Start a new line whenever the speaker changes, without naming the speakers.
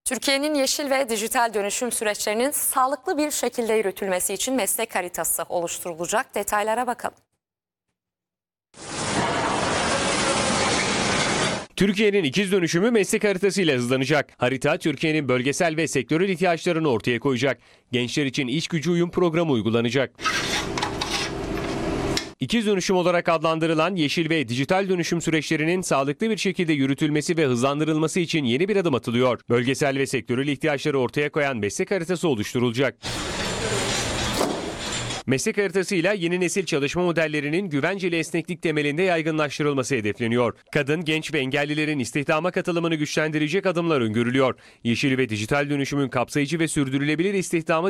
Türkiye'nin yeşil ve dijital dönüşüm süreçlerinin sağlıklı bir şekilde yürütülmesi için meslek haritası oluşturulacak. Detaylara bakalım.
Türkiye'nin ikiz dönüşümü meslek haritasıyla hızlanacak. Harita, Türkiye'nin bölgesel ve sektörel ihtiyaçlarını ortaya koyacak. Gençler için iş gücü uyum programı uygulanacak. İkiz dönüşüm olarak adlandırılan yeşil ve dijital dönüşüm süreçlerinin sağlıklı bir şekilde yürütülmesi ve hızlandırılması için yeni bir adım atılıyor. Bölgesel ve sektörel ihtiyaçları ortaya koyan meslek haritası oluşturulacak. Meslek haritasıyla yeni nesil çalışma modellerinin güvenceli esneklik temelinde yaygınlaştırılması hedefleniyor. Kadın, genç ve engellilerin istihdama katılımını güçlendirecek adımlar öngörülüyor. Yeşil ve dijital dönüşümün kapsayıcı ve sürdürülebilir istihdamı